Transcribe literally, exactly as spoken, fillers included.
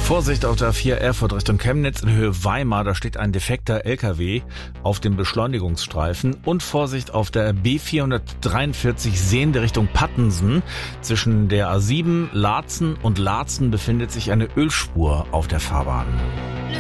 Vorsicht auf der A vier Erfurt Richtung Chemnitz in Höhe Weimar, da steht ein defekter L K W auf dem Beschleunigungsstreifen. Und Vorsicht auf der B vierhundertdreiundvierzig sehende Richtung Pattensen. Zwischen der A sieben Laatzen und Laatzen befindet sich eine Ölspur auf der Fahrbahn.